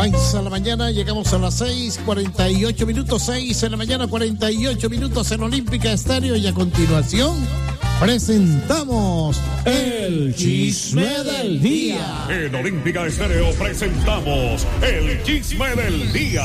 Vais a la mañana, llegamos a las 6:48 minutos, 6 de la mañana, 48 minutos en Olímpica Estéreo, y a continuación presentamos el Chisme del Día. En Olímpica Estéreo presentamos el Chisme del Día.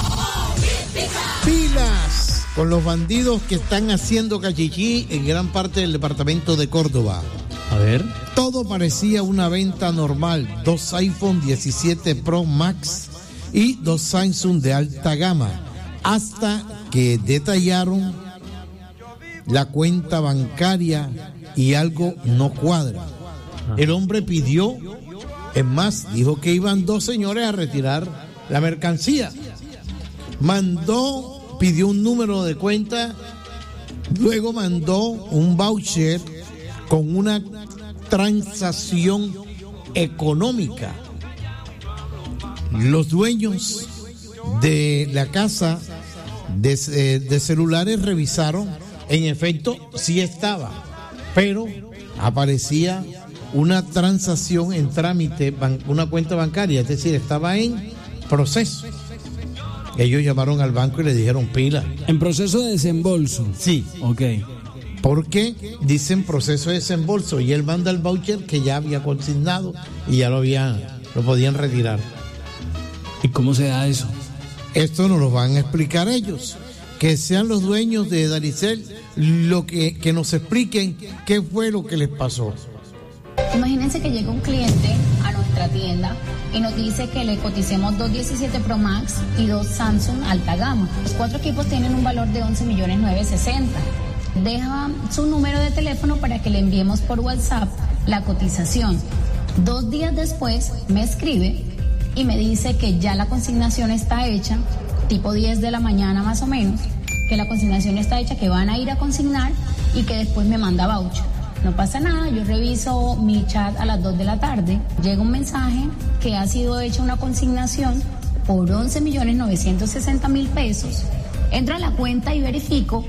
Pilas con los bandidos que están haciendo cachichí en gran parte del departamento de Córdoba. A ver. Todo parecía una venta normal: 2 iPhone 17 Pro Max y 2 Samsung de alta gama, hasta que detallaron la cuenta bancaria y algo no cuadra. El hombre pidió, es más, dijo que iban 2 señores a retirar la mercancía. Pidió un número de cuenta, luego mandó un voucher con una transacción económica. Los dueños de la casa de celulares revisaron, en efecto sí estaba, pero aparecía una transacción en trámite, una cuenta bancaria, es decir, estaba en proceso. Ellos llamaron al banco y le dijeron: pila. En proceso de desembolso. Sí. Ok. Porque dicen proceso de desembolso, y él manda el voucher que ya había consignado y ya lo podían retirar. ¿Y cómo se da eso? Esto nos lo van a explicar ellos. Que sean los dueños de Daricel lo que nos expliquen qué fue lo que les pasó. Imagínense que llega un cliente a nuestra tienda y nos dice que le coticemos 2 17 Pro Max y 2 Samsung alta gama. Los 4 equipos tienen un valor de 11.960.000. Deja su número de teléfono para que le enviemos por WhatsApp la cotización. 2 días después me escribe y me dice que ya la consignación está hecha, tipo 10 de la mañana más o menos, que la consignación está hecha, que van a ir a consignar y que después me manda voucher. No pasa nada, yo reviso mi chat a las 2 de la tarde, llega un mensaje que ha sido hecha una consignación por 11.960.000 pesos. Entro a la cuenta y verifico,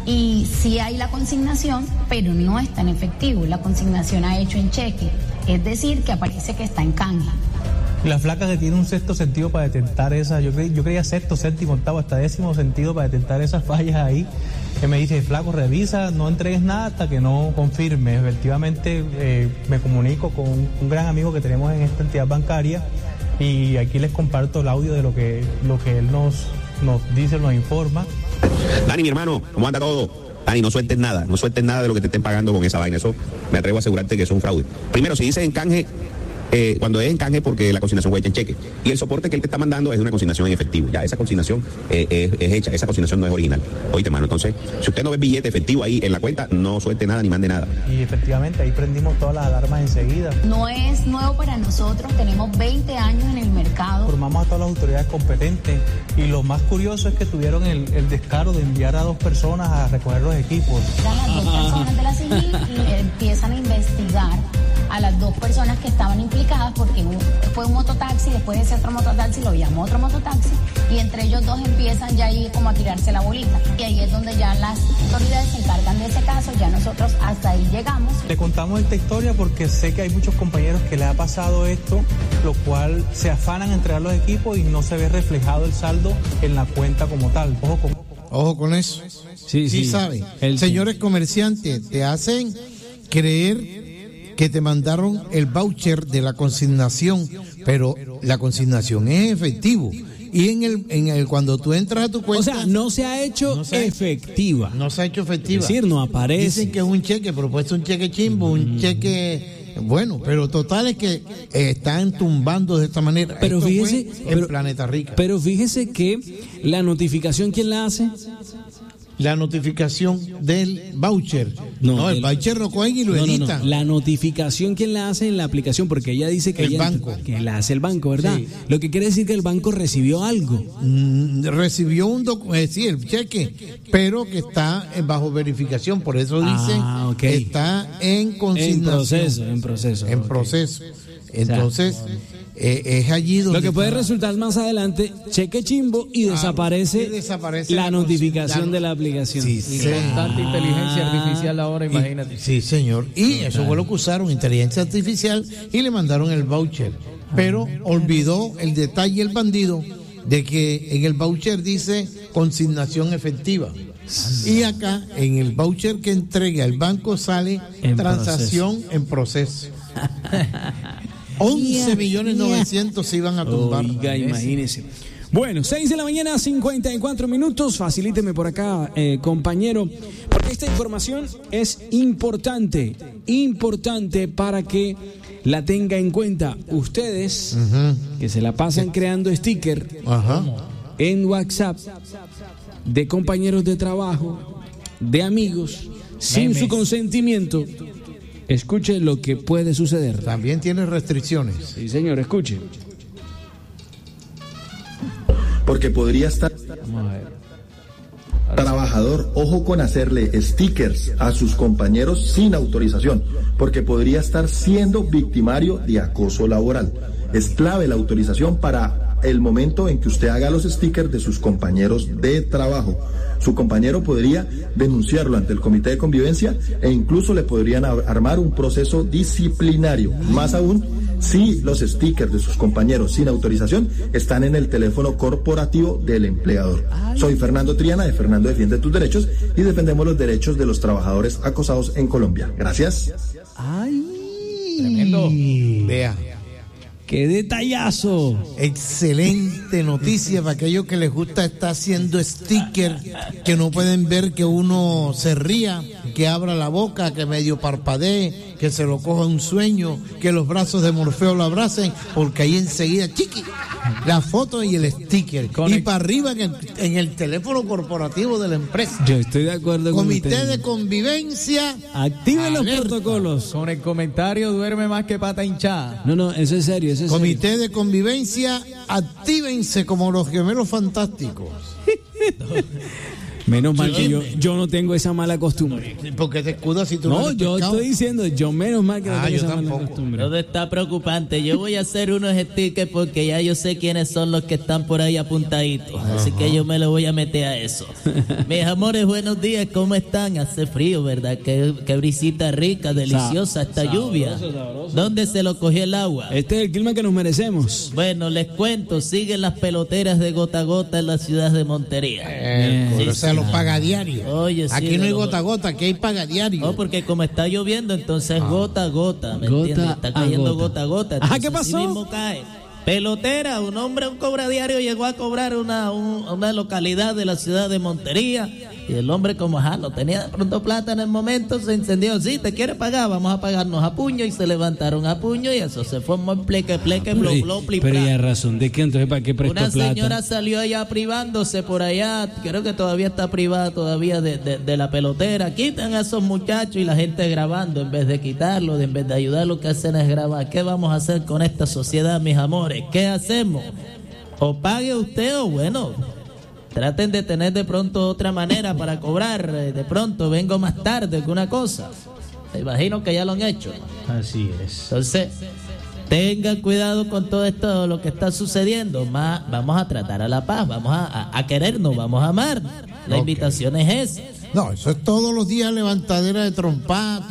y sí hay la consignación, pero no está en efectivo. La consignación ha hecho en cheque, es decir, que aparece que está en canje. La flaca que tiene un sexto sentido para detectar esas, yo creía sexto, séptimo, octavo, hasta 10º sentido para detectar esas fallas ahí, que me dice: flaco, revisa, no entregues nada hasta que no confirme. Efectivamente, me comunico con un gran amigo que tenemos en esta entidad bancaria, y aquí les comparto el audio de lo que él nos dice, nos informa. Dani, mi hermano, ¿cómo anda todo? Dani, no sueltes nada de lo que te estén pagando con esa vaina. Eso me atrevo a asegurarte que eso es un fraude. Primero, si dice en canje, cuando es en canje, porque la consignación fue hecha en cheque, y el soporte que él te está mandando es de una consignación en efectivo. Ya esa consignación es hecha, esa consignación no es original. Oíste, hermano, entonces, si usted no ve billete efectivo ahí en la cuenta, no suelte nada ni mande nada. Y efectivamente, ahí prendimos todas las alarmas enseguida. No es nuevo para nosotros, tenemos 20 años en el mercado. Formamos a todas las autoridades competentes, y lo más curioso es que tuvieron el descaro de enviar a 2 personas a recoger los equipos. Eran las 2 personas de la civil y empiezan a investigar a las 2 personas que estaban implicadas, porque fue un mototaxi, después de ese otro mototaxi lo llamó otro mototaxi, y entre ellos 2 empiezan ya ahí como a tirarse la bolita, y ahí es donde ya las autoridades se encargan de ese caso. Ya nosotros hasta ahí llegamos. Le contamos esta historia porque sé que hay muchos compañeros que les ha pasado esto, lo cual se afanan a entregar los equipos y no se ve reflejado el saldo en la cuenta como tal. Ojo con eso. Sí saben. Señores comerciantes, te hacen creer que te mandaron el voucher de la consignación, pero la consignación es efectivo. Y en el cuando tú entras a tu cuenta, o sea, no se ha hecho efectiva. No se ha hecho efectiva. Es decir, no aparece. Dicen que es un cheque, pero puede ser un cheque chimbo, un cheque bueno, pero total es que están tumbando de esta manera. Pero esto fíjese, en Planeta Rica. Pero fíjese que la notificación, ¿quién la hace? La notificación del voucher. No, el voucher lo cogen y lo editan. No. La notificación, ¿quién la hace en la aplicación? Porque ella dice que el banco. Que la hace el banco, ¿verdad? Sí. Lo que quiere decir que el banco recibió algo. Recibió sí, el cheque, pero que está bajo verificación. Por eso dice okay. Está en consignación. En proceso. Entonces, es allí donde... Lo que puede resultar más adelante, cheque chimbo y desaparece la notificación de la aplicación. Sí, con tanta inteligencia artificial ahora, imagínate. Sí, señor. Y eso fue lo que usaron, inteligencia artificial, y le mandaron el voucher. pero olvidó el detalle el bandido de que en el voucher dice consignación efectiva. Y acá, en el voucher que entrega el banco, sale transacción en proceso. 11.900.000 se iban a tumbar. Oiga, imagínese. Bueno, 6 de la mañana, 54 minutos. Facilíteme por acá, compañero, porque esta información es importante para que la tenga en cuenta. Ustedes, que se la pasan creando sticker en WhatsApp de compañeros de trabajo, de amigos, sin su consentimiento, escuche lo que puede suceder. También tiene restricciones. Sí, señor, escuche. Porque podría estar... Vamos a ver. Trabajador, ojo con hacerle stickers a sus compañeros sin autorización, porque podría estar siendo victimario de acoso laboral. Es clave la autorización para el momento en que usted haga los stickers de sus compañeros de trabajo. Su compañero podría denunciarlo ante el comité de convivencia e incluso le podrían armar un proceso disciplinario. Más aún, si los stickers de sus compañeros sin autorización están en el teléfono corporativo del empleador. Soy Fernando Triana de Fernando Defiende Tus Derechos y defendemos los derechos de los trabajadores acosados en Colombia. Gracias. ¡Ay! Tremendo. Vea. ¡Qué detallazo! Excelente noticia para aquellos que les gusta estar haciendo sticker, que no pueden ver que uno se ría, que abra la boca, que medio parpadee, que se lo coja un sueño, que los brazos de Morfeo lo abracen, porque ahí enseguida, chiqui, la foto y el sticker. Y para arriba en el teléfono corporativo de la empresa. Yo estoy de acuerdo con usted. Comité de convivencia. Activen los protocolos. Con el comentario duerme más que pata hinchada. No, eso es serio. Comité de convivencia, actívense como los gemelos fantásticos. Menos mal que yo no tengo esa mala costumbre. Porque te escudas si tú no yo estoy diciendo, yo menos mal que no tengo esa tampoco. mala costumbre. Todo está preocupante. Yo voy a hacer unos stickers porque ya yo sé quiénes son los que están por ahí apuntaditos. Así que yo me lo voy a meter a eso. Mis amores, buenos días, ¿cómo están? Hace frío, ¿verdad? Qué brisita rica, deliciosa esta lluvia. ¿Dónde se lo cogió el agua? Este es el clima que nos merecemos. Bueno, les cuento, siguen las peloteras de gota a gota en la ciudad de Montería. O sea, lo paga diario. Oye, sí, aquí no hay gota a gota, aquí hay paga diario. No, porque como está lloviendo, entonces gota a gota, ¿me entiendes? Está cayendo gota a gota. Ajá, ¿qué pasó? Así mismo cae. Pelotera, un hombre, un cobra diario, llegó a cobrar una localidad de la ciudad de Montería. Y el hombre, como no tenía de pronto plata en el momento, se encendió. Sí, te quiere pagar, vamos a pagarnos a puño. Y se levantaron a puño y eso se formó en pleque, blo, Pero ¿y a razón de qué? Entonces, ¿para qué prestó plata? Una señora salió allá privándose por allá, creo que todavía está privada todavía de la pelotera. Quitan a esos muchachos y la gente grabando. En vez de quitarlo, en vez de ayudar, lo que hacen es grabar. ¿Qué vamos a hacer con esta sociedad, mis amores? ¿Qué hacemos? O pague usted o bueno, traten de tener de pronto otra manera para cobrar. De pronto vengo más tarde, alguna cosa. Me imagino que ya lo han hecho. Así es. Entonces, tengan cuidado con todo esto, lo que está sucediendo. Vamos a tratar a la paz, vamos a querernos, vamos a amar. La invitación es esa. No, eso es todos los días levantadera de trompa,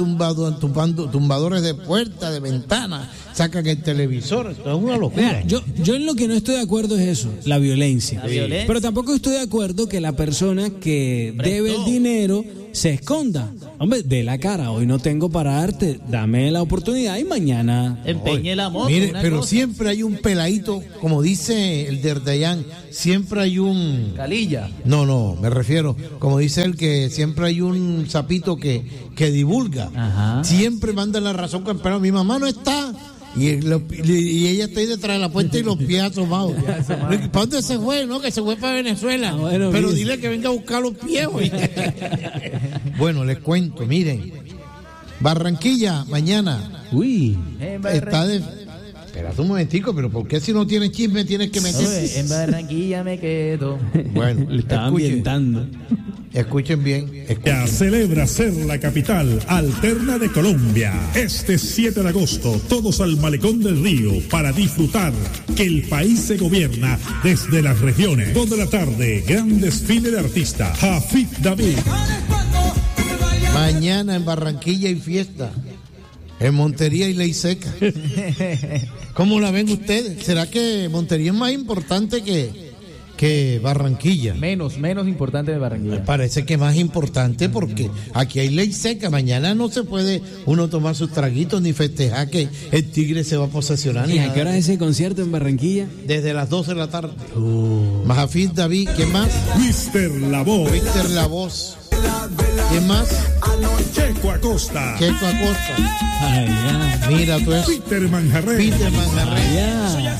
tumbadores de puertas, de ventanas, sacan el televisor, esto es una locura. Mira, yo en lo que no estoy de acuerdo es eso, la violencia. Pero tampoco estoy de acuerdo que la persona que debe el dinero se esconda. Hombre, de la cara, hoy no tengo para darte, dame la oportunidad y mañana empeñe la moto. Mire, pero cosa. Siempre hay un peladito, como dice el de Erdayán, siempre hay un... Calilla. No, me refiero, como dice él, que siempre hay un sapito que divulga. Ajá. Siempre manda la razón, pero mi mamá no está. Y ella está ahí detrás de la puerta y los pies asomados. ¿Para dónde se fue? No, que se fue para Venezuela. Bueno, pero mire. dile que venga a buscar los pies. Bueno, les cuento, miren. Barranquilla, mañana. Uy. Está de... Espérate un momentico, pero ¿por qué si no tienes chisme tienes que meter? En Barranquilla me quedo. Bueno, le estaba ambientando. Escuchen bien. Ya celebra ser la capital alterna de Colombia. Este 7 de agosto, todos al Malecón del Río para disfrutar que el país se gobierna desde las regiones. 2 de la tarde, gran desfile de artistas. Jafid David. Mañana en Barranquilla hay fiesta. En Montería y Ley Seca. ¿Cómo la ven ustedes? ¿Será que Montería es más importante que Barranquilla? Menos importante de Barranquilla. Me parece que más importante porque aquí hay ley seca. Mañana no se puede uno tomar sus traguitos ni festejar que el Tigre se va a posesionar. ¿Y a qué hora es ese concierto en Barranquilla? Desde las 12 de la tarde. Majafid David, ¿quién más? Mister La Voz. Mister La Voz. ¿Quién más? Checo Acosta. Checo Acosta. Ay, ya. Mira tú eso. Peter Manjarré. Peter Manjarré. Ya.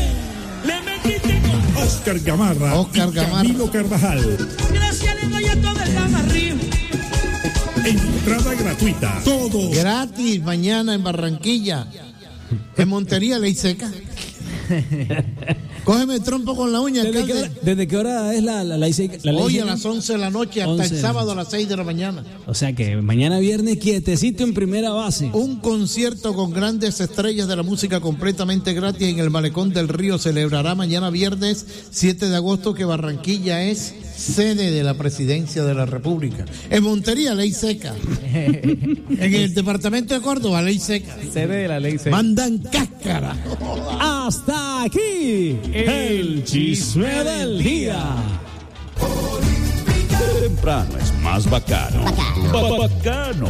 Oscar Gamarra. Oscar y Gamarra. Camilo Carvajal. Gracias le doy a todo el Gamarrío. Entrada gratuita. Todos. Gratis mañana en Barranquilla. En Montería, ley seca. Cógeme el trompo con la uña, alcalde. ¿Desde qué hora es la ley seca? Hoy a las 11 de la noche hasta 11. el sábado a las 6 de la mañana. O sea que mañana viernes quietecito en primera base. Un concierto con grandes estrellas de la música completamente gratis en el Malecón del Río celebrará mañana viernes 7 de agosto, que Barranquilla es sede de la Presidencia de la República. En Montería, ley seca. En el departamento de Córdoba, ley seca. Sede de la ley seca. Mandan cáscara. Hasta aquí el chisme del día. Temprano es más bacano. Bacano.